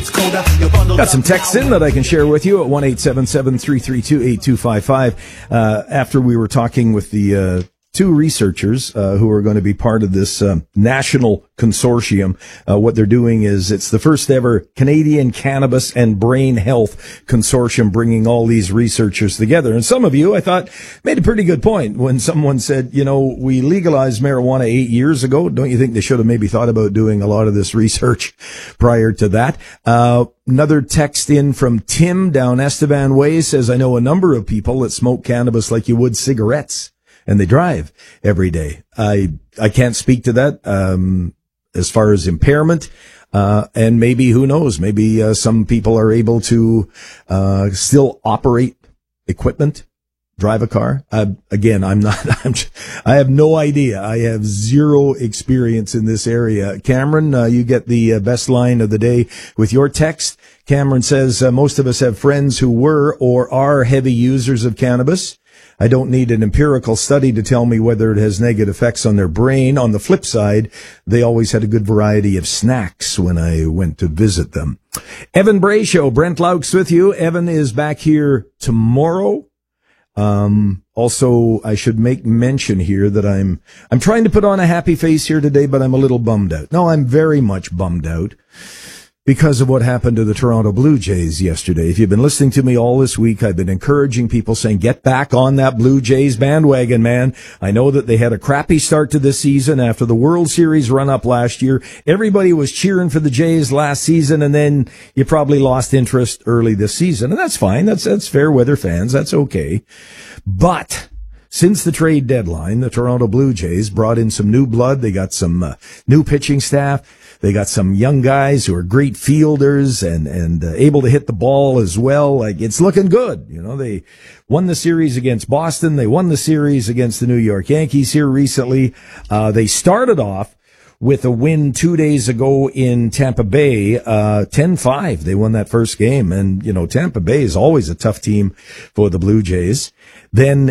Got some texts in that I can share with you at 1-877-332-8255. After we were talking with the two researchers who are going to be part of this national consortium. What they're doing is it's the first ever Canadian Cannabis and Brain Health Consortium, bringing all these researchers together. And some of you, I thought, made a pretty good point when someone said, you know, we legalized marijuana 8 years ago. Don't you think they should have maybe thought about doing a lot of this research prior to that? Another text in from Tim down Estevan Way says, I know a number of people that smoke cannabis like you would cigarettes, and they drive every day. I can't speak to that as far as impairment. And maybe, who knows, maybe some people are able to still operate equipment, drive a car. Again, I have no idea. I have zero experience in this area. Cameron, you get the best line of the day with your text. Cameron says, most of us have friends who were or are heavy users of cannabis. I don't need an empirical study to tell me whether it has negative effects on their brain. On the flip side, they always had a good variety of snacks when I went to visit them. Evan Bray Show, Brent Laux with you. Evan is back here tomorrow. Also, I should make mention here that I'm trying to put on a happy face here today, but I'm a little bummed out. No, I'm very much bummed out because of what happened to the Toronto Blue Jays yesterday. If you've been listening to me all this week, I've been encouraging people saying, get back on that Blue Jays bandwagon, man. I know that they had a crappy start to this season after the World Series run up last year. Everybody was cheering for the Jays last season, and then you probably lost interest early this season. And that's fine. That's fair weather fans. That's okay. But since the trade deadline, the Toronto Blue Jays brought in some new blood. They got some new pitching staff. They got some young guys who are great fielders and able to hit the ball as well. Like, it's looking good. You know, they won the series against Boston. They won the series against the New York Yankees here recently. They started off with a win 2 days ago in Tampa Bay, 10-5. They won that first game. And, you know, Tampa Bay is always a tough team for the Blue Jays. Then